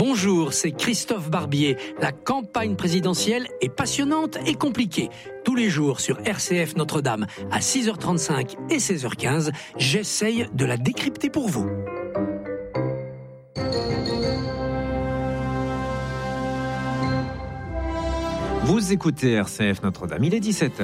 Bonjour, c'est Christophe Barbier. La campagne présidentielle est passionnante et compliquée. Tous les jours sur RCF Notre-Dame à 6h35 et 16h15, j'essaye de la décrypter pour vous. Vous écoutez RCF Notre-Dame, il est 17h.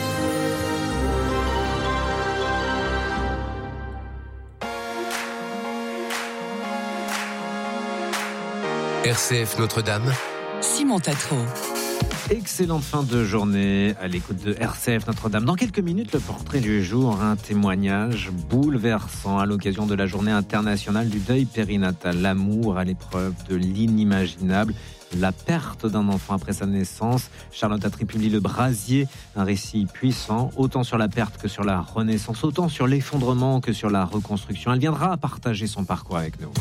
RCF Notre-Dame, Simon Tatro. Excellente fin de journée à l'écoute de RCF Notre-Dame. Dans quelques minutes, le portrait du jour, un témoignage bouleversant à l'occasion de la journée internationale du deuil périnatal. L'amour à l'épreuve de l'inimaginable, la perte d'un enfant après sa naissance. Charlotte Attry publie Le Brasier, un récit puissant, autant sur la perte que sur la renaissance, autant sur l'effondrement que sur la reconstruction. Elle viendra partager son parcours avec nous.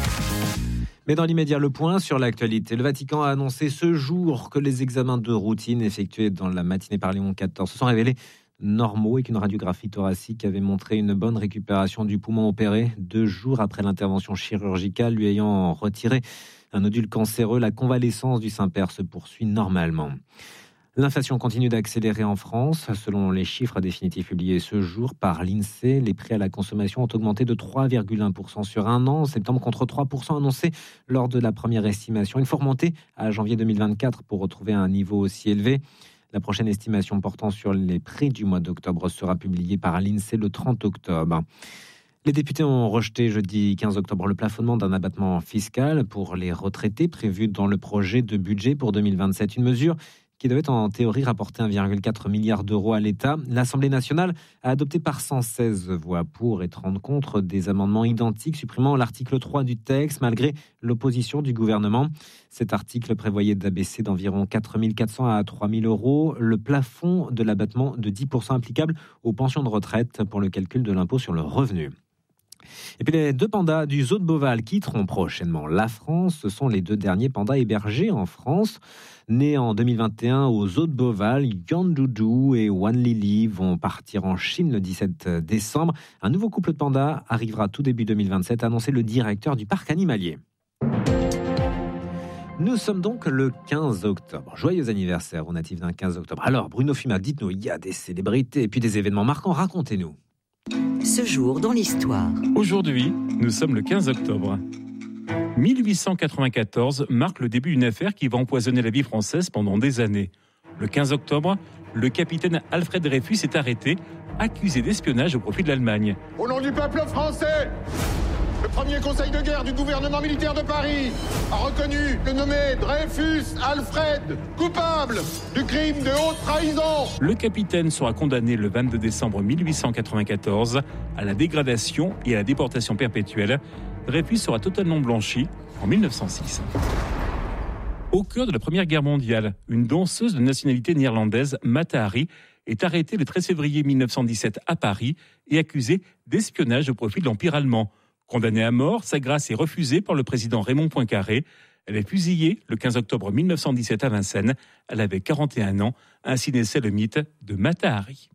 Mais dans l'immédiat, le point sur l'actualité. Le Vatican a annoncé ce jour que les examens de routine effectués dans la matinée par Léon XIV se sont révélés normaux et qu'une radiographie thoracique avait montré une bonne récupération du poumon opéré 2 jours après l'intervention chirurgicale lui ayant retiré un nodule cancéreux. La convalescence du Saint-Père se poursuit normalement. L'inflation continue d'accélérer en France. Selon les chiffres définitifs publiés ce jour par l'INSEE, les prix à la consommation ont augmenté de 3,1% sur un an en septembre contre 3% annoncés lors de la première estimation. Il faut remonter à janvier 2024 pour retrouver un niveau aussi élevé. La prochaine estimation portant sur les prix du mois d'octobre sera publiée par l'INSEE le 30 octobre. Les députés ont rejeté jeudi 15 octobre le plafonnement d'un abattement fiscal pour les retraités prévu dans le projet de budget pour 2027. Une mesure qui devait en théorie rapporter 1,4 milliard d'euros à l'État. L'Assemblée nationale a adopté par 116 voix pour et 30 contre des amendements identiques supprimant l'article 3 du texte malgré l'opposition du gouvernement. Cet article prévoyait d'abaisser d'environ 4 400 à 3 000 euros le plafond de l'abattement de 10% applicable aux pensions de retraite pour le calcul de l'impôt sur le revenu. Et puis les 2 pandas du zoo de Beauval quitteront prochainement la France. Ce sont les 2 derniers pandas hébergés en France. Nés en 2021 au zoo de Beauval, Yan Doudou et Wan Lili vont partir en Chine le 17 décembre. Un nouveau couple de pandas arrivera tout début 2027, a annoncé le directeur du parc animalier. Nous sommes donc le 15 octobre. Joyeux anniversaire aux natifs d'un 15 octobre. Alors Bruno Fumat, dites-nous, il y a des célébrités et puis des événements marquants, racontez-nous. Ce jour dans l'histoire. Aujourd'hui, nous sommes le 15 octobre. 1894 marque le début d'une affaire qui va empoisonner la vie française pendant des années. Le 15 octobre, le capitaine Alfred Dreyfus est arrêté, accusé d'espionnage au profit de l'Allemagne. Au nom du peuple français, le premier conseil de guerre du gouvernement militaire de Paris a reconnu le nommé Dreyfus Alfred coupable du crime de haute trahison. Le capitaine sera condamné le 22 décembre 1894 à la dégradation et à la déportation perpétuelle. Dreyfus sera totalement blanchi en 1906. Au cœur de la Première Guerre mondiale, une danseuse de nationalité néerlandaise, Mata Hari, est arrêtée le 13 février 1917 à Paris et accusée d'espionnage au profit de l'Empire allemand. Condamnée à mort, sa grâce est refusée par le président Raymond Poincaré. Elle est fusillée le 15 octobre 1917 à Vincennes. Elle avait 41 ans. Ainsi naissait le mythe de Mata Hari.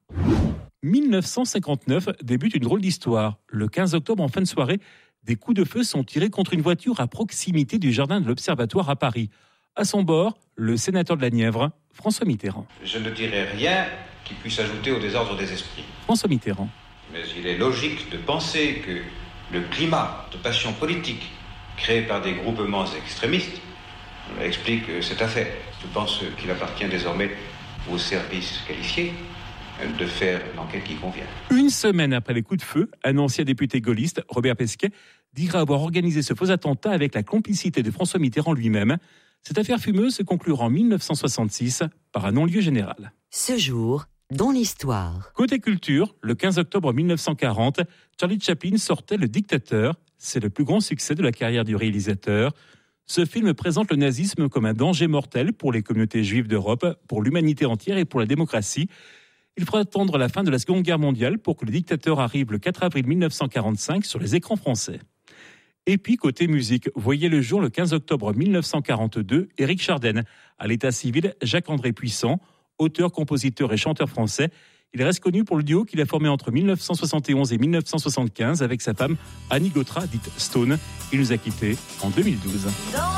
1959 débute une drôle d'histoire. Le 15 octobre, en fin de soirée, des coups de feu sont tirés contre une voiture à proximité du jardin de l'Observatoire à Paris. À son bord, le sénateur de la Nièvre, François Mitterrand. Je ne dirai rien qui puisse ajouter au désordre des esprits. François Mitterrand. Mais il est logique de penser que le climat de passion politique créé par des groupements extrémistes explique cette affaire. Je pense qu'il appartient désormais aux services qualifiés de faire l'enquête qui convient. Une semaine après les coups de feu, un ancien député gaulliste, Robert Pesquet, dira avoir organisé ce faux attentat avec la complicité de François Mitterrand lui-même. Cette affaire fumeuse se conclura en 1966 par un non-lieu général. Ce jour dans l'histoire. Côté culture, le 15 octobre 1940, Charlie Chaplin sortait Le Dictateur. C'est le plus grand succès de la carrière du réalisateur. Ce film présente le nazisme comme un danger mortel pour les communautés juives d'Europe, pour l'humanité entière et pour la démocratie. Il faudra attendre la fin de la Seconde Guerre mondiale pour que Le Dictateur arrive le 4 avril 1945 sur les écrans français. Et puis, côté musique, voyez le jour le 15 octobre 1942, Éric Chardin. À l'état civil, Jacques-André Puissant, auteur, compositeur et chanteur français. Il reste connu pour le duo qu'il a formé entre 1971 et 1975 avec sa femme Annie Gautra, dite Stone. Il nous a quittés en 2012.